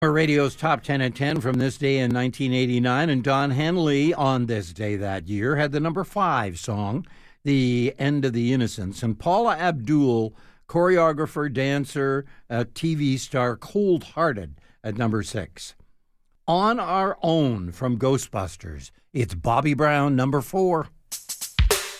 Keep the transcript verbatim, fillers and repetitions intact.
Our radio's top ten at ten from this day in nineteen eighty-nine, and Don Henley on this day that year had the number five song, The End of the Innocents, and Paula Abdul, choreographer, dancer, uh, T V star, Cold Hearted at number six. On Our Own from Ghostbusters, it's Bobby Brown, number four.